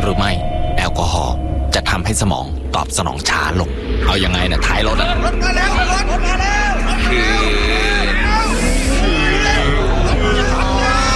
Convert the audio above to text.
รือไม่แอลกอฮอล์จะทำให้สมองตอบสนองช้าลงเอายังไงนะท้ายรถรถมาแล้ว